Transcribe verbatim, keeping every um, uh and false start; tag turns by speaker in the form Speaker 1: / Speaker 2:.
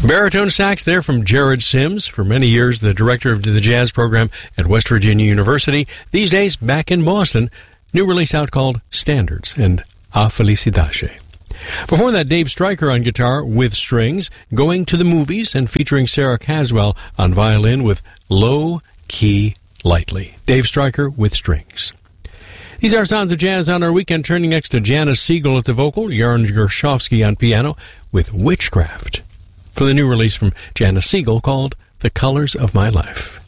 Speaker 1: Baritone sax there from Jared Sims, for many years the director of the jazz program at West Virginia University. These days back in Boston. New release out called Standards and A Felicidade. Before that, Dave Stryker on guitar with strings, Going to the Movies, and featuring Sarah Caswell on violin with Low Key Lightly. Dave Stryker with strings. These are Sounds of Jazz on our weekend, turning next to Janice Siegel at the vocal, Jarn Gershovsky on piano with Witchcraft, for the new release from Janice Siegel called The Colors of My Life.